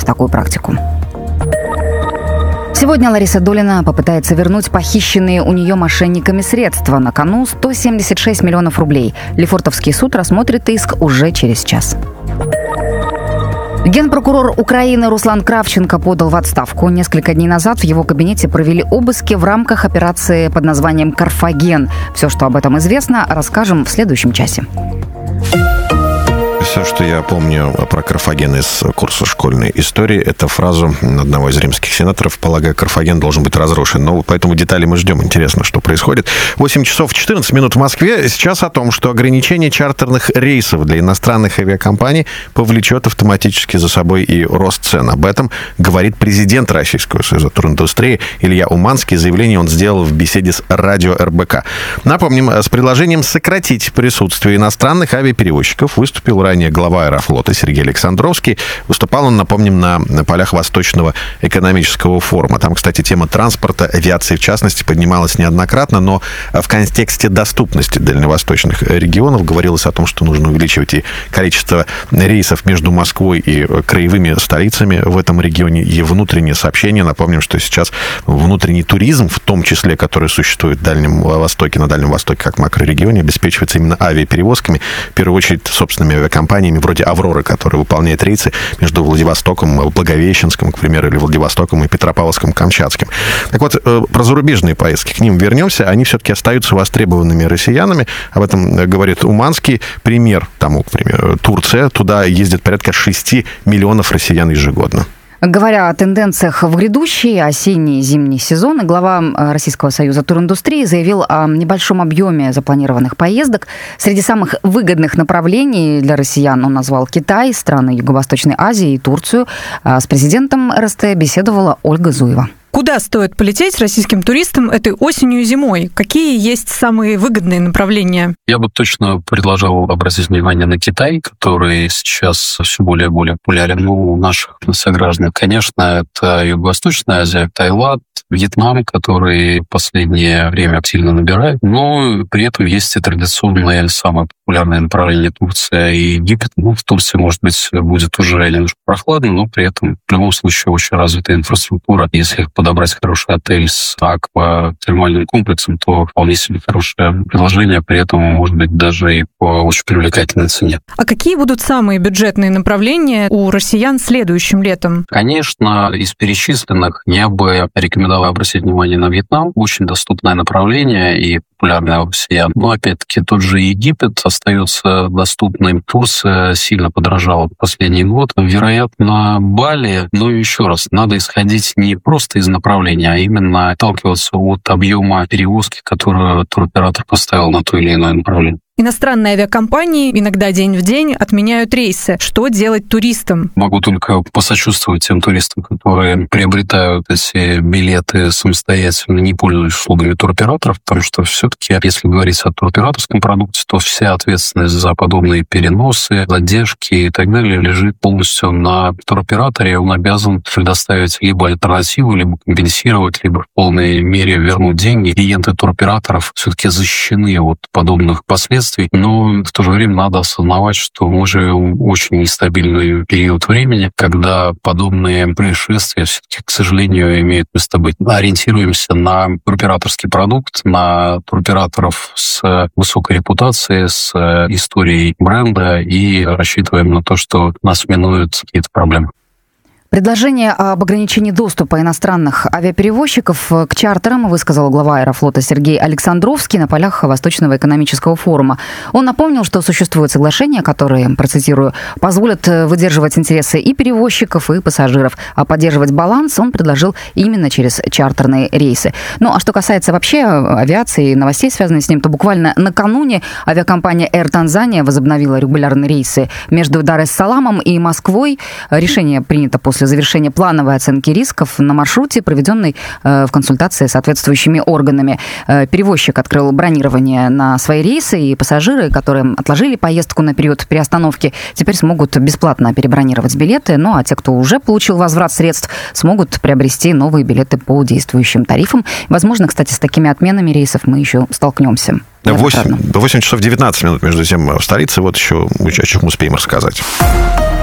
такую практику. Сегодня Лариса Долина попытается вернуть похищенные у нее мошенниками средства. На кону 176 миллионов рублей. Лефортовский суд рассмотрит иск уже через час. Генпрокурор Украины Руслан Кравченко подал в отставку. Несколько дней назад в его кабинете провели обыски в рамках операции под названием «Карфаген». Все, что об этом известно, расскажем в следующем часе. Все, что я помню про Карфаген из курса школьной истории, это фразу одного из римских сенаторов: полагаю, Карфаген должен быть разрушен. Но поэтому детали мы ждем. Интересно, что происходит. 8 часов 14 минут в Москве. Сейчас о том, что ограничение чартерных рейсов для иностранных авиакомпаний повлечет автоматически за собой и рост цен. Об этом говорит президент Российского союза туриндустрии Илья Уманский. Заявление он сделал в беседе с радио РБК. Напомним, с предложением сократить присутствие иностранных авиаперевозчиков выступил ранее глава Аэрофлота Сергей Александровский. Выступал он, напомним, на полях Восточного экономического форума. Там, кстати, тема транспорта, авиации в частности, поднималась неоднократно, но в контексте доступности дальневосточных регионов говорилось о том, что нужно увеличивать и количество рейсов между Москвой и краевыми столицами в этом регионе, и внутреннее сообщение. Напомним, что сейчас внутренний туризм, в том числе, который существует в Дальнем Востоке, на Дальнем Востоке как макрорегионе, обеспечивается именно авиаперевозками, в первую очередь собственными авиакомпаниями вроде «Авроры», которая выполняет рейсы между Владивостоком, Благовещенском, к примеру, или Владивостоком и Петропавловском-Камчатским. Так вот, про зарубежные поездки, к ним вернемся. Они все-таки остаются востребованными россиянами. Об этом говорит Уманский. Пример тому, к примеру, Турция. Туда ездит порядка 6 миллионов россиян ежегодно. Говоря о тенденциях в грядущий осенний и зимний сезон, глава Российского союза туриндустрии заявил о небольшом объеме запланированных поездок. Среди самых выгодных направлений для россиян он назвал Китай, страны Юго-Восточной Азии и Турцию. С президентом РСТ беседовала Ольга Зуева. Куда стоит полететь российским туристам этой осенью и зимой? Какие есть самые выгодные направления? Я бы точно предложил обратить внимание на Китай, который сейчас все более и более популярен у наших сограждан. Конечно, это Юго-Восточная Азия, Таиланд, Вьетнам, который в последнее время активно набирает, но при этом есть и традиционное самое популярное направление Турция и Египет. В Турции, может быть, будет уже немножко прохладно, но при этом в любом случае очень развитая инфраструктура. Если подобрать хороший отель с акватермальным комплексом, то вполне себе хорошее предложение, при этом, может быть, даже и по очень привлекательной цене. А какие будут самые бюджетные направления у россиян следующим летом? Конечно, из перечисленных я бы рекомендовал обратить внимание на Вьетнам. Очень доступное направление и популярное у россиян. Но, опять-таки, тот же Египет остается доступным. Турция сильно подорожала в последний год. Вероятно, Бали. Но еще раз, надо исходить не просто из направления, а именно отталкиваться от объема перевозки, которую туроператор поставил на то или иное направление. Иностранные авиакомпании иногда день в день отменяют рейсы. Что делать туристам? Могу только посочувствовать тем туристам, которые приобретают эти билеты самостоятельно, не пользуясь услугами туроператоров, потому что все-таки, если говорить о туроператорском продукте, то вся ответственность за подобные переносы, задержки и так далее лежит полностью на туроператоре. Он обязан предоставить либо альтернативу, либо компенсировать, либо в полной мере вернуть деньги. Клиенты туроператоров все-таки защищены от подобных последствий. Но в то же время надо осознавать, что мы живем в очень нестабильный период времени, когда подобные происшествия все-таки, к сожалению, имеют место быть. Ориентируемся на туроператорский продукт, на туроператоров с высокой репутацией, с историей бренда и рассчитываем на то, что нас минуют какие-то проблемы. Предложение об ограничении доступа иностранных авиаперевозчиков к чартерам высказал глава Аэрофлота Сергей Александровский на полях Восточного экономического форума. Он напомнил, что существуют соглашения, которые, процитирую, позволят выдерживать интересы и перевозчиков, и пассажиров. А поддерживать баланс он предложил именно через чартерные рейсы. Ну, а что касается вообще авиации и новостей, связанных с ним, то буквально накануне авиакомпания Air Tanzania возобновила регулярные рейсы между Дар-эс-Саламом и Москвой. Решение принято после завершения плановой оценки рисков на маршруте, проведенной в консультации с соответствующими органами. Перевозчик открыл бронирование на свои рейсы, и пассажиры, которые отложили поездку на период приостановки, теперь смогут бесплатно перебронировать билеты, ну а те, кто уже получил возврат средств, смогут приобрести новые билеты по действующим тарифам. Возможно, кстати, с такими отменами рейсов мы еще столкнемся. 8 часов 19 минут, между тем, в столице. Вот еще о чем успеем рассказать.